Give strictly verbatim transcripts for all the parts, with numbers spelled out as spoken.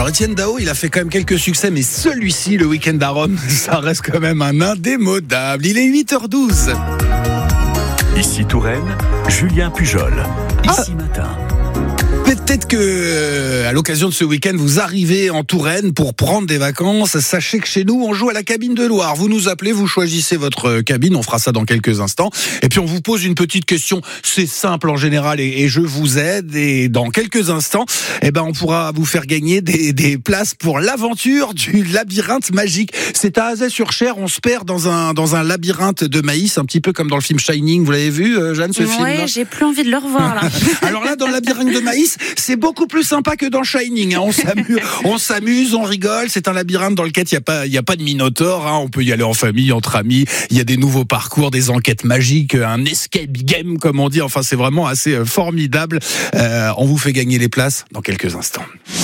Étienne Dao, il a fait quand même quelques succès, mais celui-ci, le Week-end à Rome, ça reste quand même un indémodable. Il est huit heures douze. Ici Touraine, Julien Pujol. Ici Ah. matin. Peut-être que, à l'occasion de ce week-end, vous arrivez en Touraine pour prendre des vacances. Sachez que chez nous, on joue à la cabine de Loire. Vous nous appelez, vous choisissez votre cabine. On fera ça dans quelques instants. Et puis, on vous pose une petite question. C'est simple en général et, et je vous aide. Et dans quelques instants, eh ben, on pourra vous faire gagner des, des places pour l'aventure du labyrinthe magique. C'est à Azay-sur-Cher. On se perd dans un, dans un labyrinthe de maïs, un petit peu comme dans le film Shining. Vous l'avez vu, Jeanne, ce film? Ouais, j'ai plus envie de le revoir, là. Alors là, dans le labyrinthe de maïs, c'est beaucoup plus sympa que dans Shining. Hein. On s'amuse, on s'amuse, on rigole. C'est un labyrinthe dans lequel il n'y a pas, il y a pas de minotaure. Hein. On peut y aller en famille, entre amis. Il y a des nouveaux parcours, des enquêtes magiques, un escape game, comme on dit. Enfin, c'est vraiment assez formidable. Euh, on vous fait gagner les places dans quelques instants.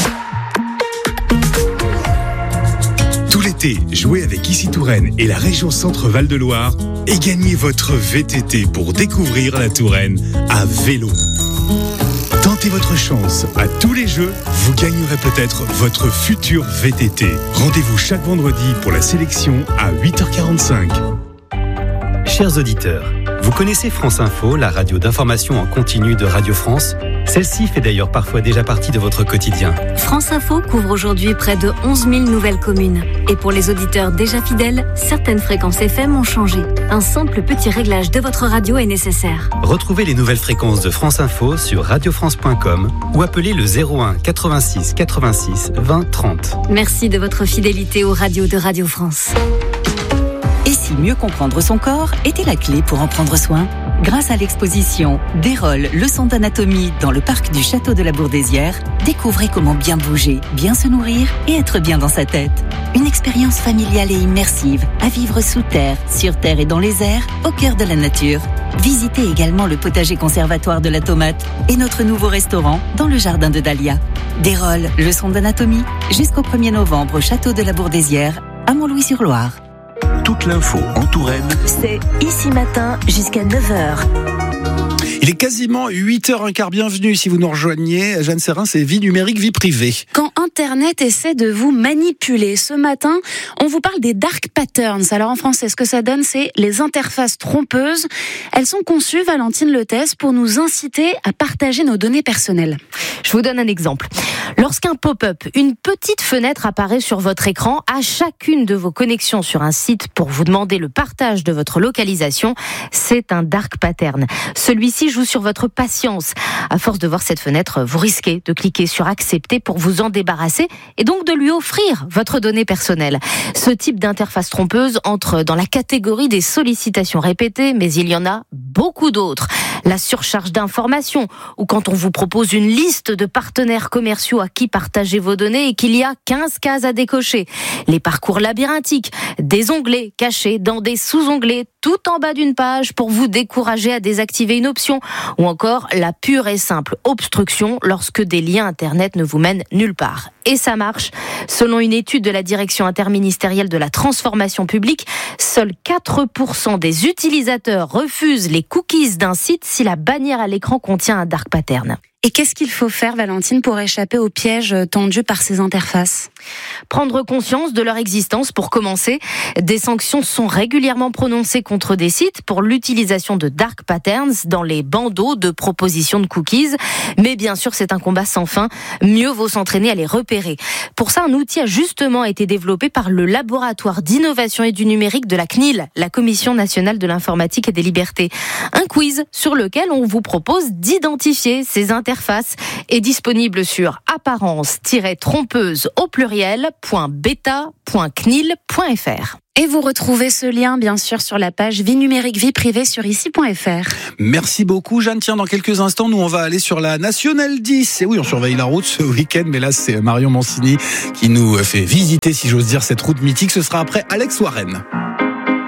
Tout l'été, jouez avec Ici Touraine et la région Centre-Val de Loire et gagnez votre V T T pour découvrir la Touraine à vélo. Tentez votre chance. À tous les jeux, vous gagnerez peut-être votre futur V T T. Rendez-vous chaque vendredi pour la sélection à huit heures quarante-cinq. Chers auditeurs, vous connaissez France Info, la radio d'information en continu de Radio France? Celle-ci fait d'ailleurs parfois déjà partie de votre quotidien. France Info couvre aujourd'hui près de onze mille nouvelles communes. Et pour les auditeurs déjà fidèles, certaines fréquences F M ont changé. Un simple petit réglage de votre radio est nécessaire. Retrouvez les nouvelles fréquences de France Info sur radio france point com ou appelez le zéro un quatre-vingt-six quatre-vingt-six vingt trente. Merci de votre fidélité aux radios de Radio France. Et si mieux comprendre son corps était la clé pour en prendre soin? Grâce à l'exposition Dérol, leçon d'anatomie dans le parc du Château de la Bourdesière, découvrez comment bien bouger, bien se nourrir et être bien dans sa tête. Une expérience familiale et immersive à vivre sous terre, sur terre et dans les airs, au cœur de la nature. Visitez également le potager conservatoire de la tomate et notre nouveau restaurant dans le jardin de Dahlia. Dérol, leçon d'anatomie, jusqu'au premier novembre au Château de la Bourdesière, à Montlouis-sur-Loire. Toute l'info en Touraine, C'est Ici Matin jusqu'à neuf heures. Il est quasiment huit heures quinze. Bienvenue si vous nous rejoignez. Jeanne Serrin, c'est vie numérique, vie privée. Quand Internet essaie de vous manipuler, ce matin, on vous parle des dark patterns. Alors en français, ce que ça donne, c'est les interfaces trompeuses. Elles sont conçues, Valentine Letès, pour nous inciter à partager nos données personnelles. Je vous donne un exemple. Lorsqu'un pop-up, une petite fenêtre apparaît sur votre écran, à chacune de vos connexions sur un site pour vous demander le partage de votre localisation, c'est un dark pattern. Celui-ci joue sur votre patience. À force de voir cette fenêtre, vous risquez de cliquer sur accepter pour vous en débarrasser et donc de lui offrir votre donnée personnelle. Ce type d'interface trompeuse entre dans la catégorie des sollicitations répétées, mais il y en a beaucoup d'autres. La surcharge d'informations, ou quand on vous propose une liste de partenaires commerciaux à qui partager vos données et qu'il y a quinze cases à décocher. Les parcours labyrinthiques, des onglets cachés dans des sous-onglets tout en bas d'une page pour vous décourager à désactiver une option, ou encore la pure et simple obstruction lorsque des liens internet ne vous mènent nulle part. Et ça marche. Selon une étude de la Direction interministérielle de la transformation publique, seuls quatre pour cent des utilisateurs refusent les cookies d'un site si la bannière à l'écran contient un dark pattern. Et qu'est-ce qu'il faut faire, Valentine, pour échapper aux pièges tendus par ces interfaces? Prendre conscience de leur existence pour commencer. Des sanctions sont régulièrement prononcées contre des sites pour l'utilisation de dark patterns dans les bandeaux de propositions de cookies. Mais bien sûr, c'est un combat sans fin. Mieux vaut s'entraîner à les repérer. Pour ça, un outil a justement été développé par le laboratoire d'innovation et du numérique de la C N I L, la Commission nationale de l'informatique et des libertés. Un quiz sur lequel on vous propose d'identifier ces interfaces est disponible sur apparence-trompeuse au pluriel point beta point c n i l point f r. Et vous retrouvez ce lien, bien sûr, sur la page Vie numérique, vie privée sur ici point f r. Merci beaucoup, Jeanne. Tiens, dans quelques instants, nous, on va aller sur la Nationale dix. Et oui, on surveille la route ce week-end, mais là, c'est Marion Mancini qui nous fait visiter, si j'ose dire, cette route mythique. Ce sera après Alex Warren.